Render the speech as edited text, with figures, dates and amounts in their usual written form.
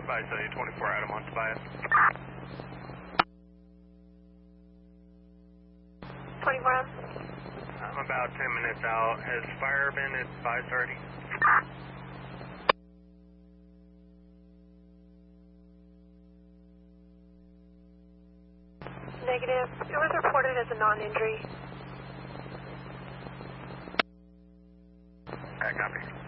Advise 24 Adam on Tobias. 24 Adam. I'm about 10 minutes out. Has fire been advised already? Negative. It was reported as a non-injury. Copy.